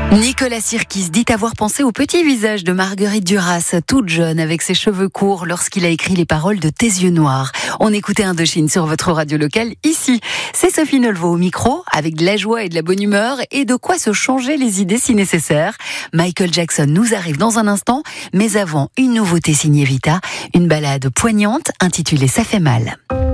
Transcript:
Nicolas Sirkis dit avoir pensé au petit visage de Marguerite Duras, toute jeune avec ses cheveux courts lorsqu'il a écrit les paroles de Tes yeux noirs. On écoutait Indochine sur votre radio locale ici. C'est Sophie Nelvaux au micro avec de la joie et de la bonne humeur et de quoi se changer les idées si nécessaire. Michael Jackson nous arrive dans un instant, mais avant une nouveauté signée Vita, une ballade poignante intitulée Ça fait mal.